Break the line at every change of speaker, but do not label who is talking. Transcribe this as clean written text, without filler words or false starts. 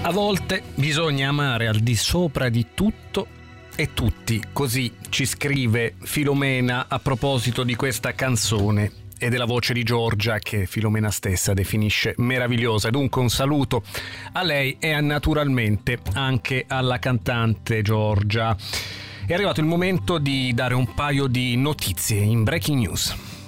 A volte bisogna amare al di sopra di tutto e tutti, così ci scrive Filomena a proposito di questa canzone e della voce di Giorgia che Filomena stessa definisce meravigliosa. Dunque un saluto a lei e naturalmente anche alla cantante Giorgia. È arrivato il momento di dare un paio di notizie in Breaking News.